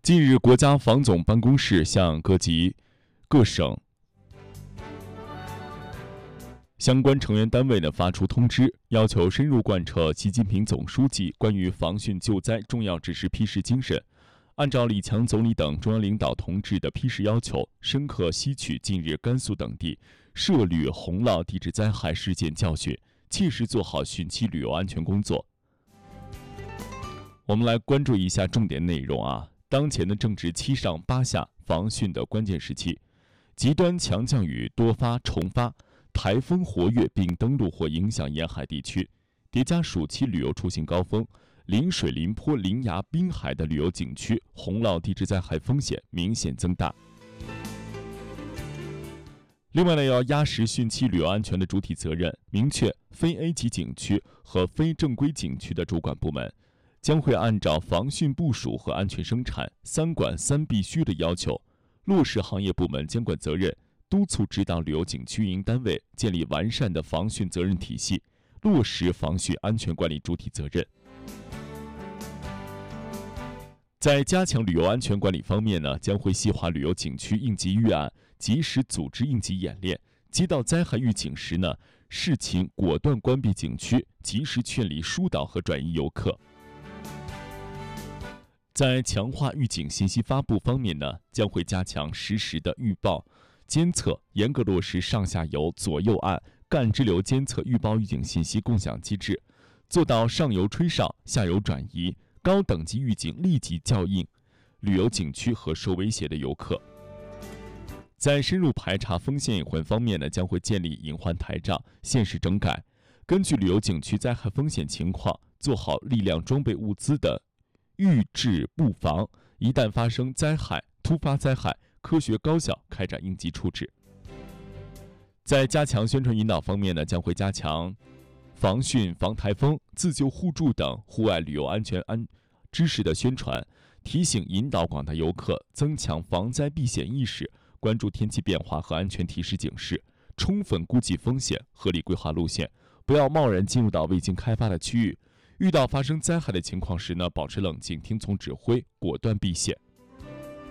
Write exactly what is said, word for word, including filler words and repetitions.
近日，国家防总办公室向各级、各省相关成员单位呢发出通知，要求深入贯彻习近平总书记关于防汛救灾重要指示批示精神，按照李强总理等中央领导同志的批示要求，深刻吸取近日甘肃等地涉旅洪涝地质灾害事件教训，切实做好汛期旅游安全工作。我们来关注一下重点内容啊。当前的正值七上八下防汛的关键时期，极端强降雨多发重发，台风活跃并登陆或影响沿海地区，叠加暑期旅游出行高峰，临水临坡临崖滨海的旅游景区洪涝地质灾害风险明显增大。另外呢，要压实汛期旅游安全的主体责任，明确非 A 级景区和非正规景区的主管部门将会按照防汛部署和安全生产三管三必须的要求，落实行业部门监管责任，督促指导旅游景区运营单位建立完善的防汛责任体系，落实防汛安全管理主体责任。在加强旅游安全管理方面呢，将会细化旅游景区应急预案，及时组织应急演练，接到灾害预警时呢，视情果断关闭景区，及时劝离疏导和转移游客。在强化预警信息发布方面呢，将会加强实时的预报监测，严格落实上下游、左右岸、干支流监测预报预警信息共享机制，做到上游吹上，下游转移，高等级预警立即校应旅游景区和受威胁的游客。在深入排查风险隐患方面呢，将会建立隐患台账、现实整改，根据旅游景区灾害风险情况，做好力量、装备、物资的预治布防，一旦发生灾害、突发灾害，科学高效开展应急处置。在加强宣传引导方面呢，将会加强防汛、防台风、自救互助等户外旅游安全安知识的宣传，提醒引导广大游客增强防灾避险意识，关注天气变化和安全提示警示，充分估计风险，合理规划路线，不要贸然进入到未经开发的区域。遇到发生灾害的情况时呢，保持冷静，听从指挥，果断避险。